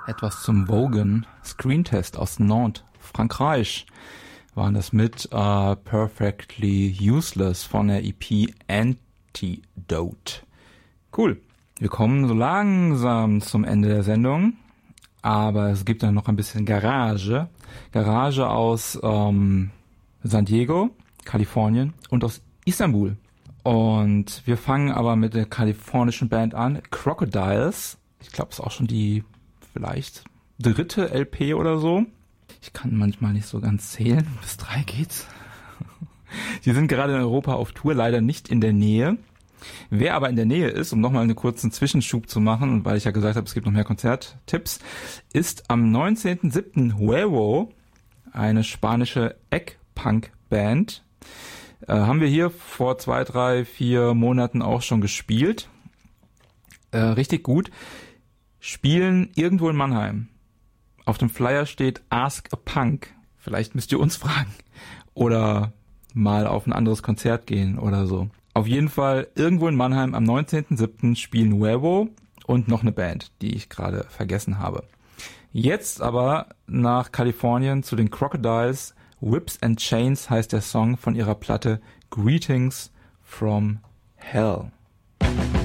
Etwas zum Vogan Screentest aus Nantes, Frankreich, waren das mit Perfectly Useless von der EP Antidote. Cool. Wir kommen so langsam zum Ende der Sendung, aber es gibt dann noch ein bisschen Garage. Garage aus San Diego, Kalifornien und aus Istanbul. Und wir fangen aber mit der kalifornischen Band an, Crocodiles. Ich glaube, es ist auch schon die vielleicht 3. LP oder so. Ich kann manchmal nicht so ganz zählen. Bis 3 geht's. Die sind gerade in Europa auf Tour, leider nicht in der Nähe. Wer aber in der Nähe ist, um nochmal einen kurzen Zwischenschub zu machen, weil ich ja gesagt habe, es gibt noch mehr Konzerttipps, ist am 19.07. Huevo, eine spanische Egg-Punk-Band. Haben wir hier vor 2, 3, 4 Monaten auch schon gespielt. Richtig gut. Spielen irgendwo in Mannheim. Auf dem Flyer steht Ask a Punk. Vielleicht müsst ihr uns fragen. Oder mal auf ein anderes Konzert gehen oder so. Auf jeden Fall irgendwo in Mannheim am 19.07. spielen Huevo und noch eine Band, die ich gerade vergessen habe. Jetzt aber nach Kalifornien zu den Crocodiles. Whips and Chains heißt der Song von ihrer Platte Greetings from Hell.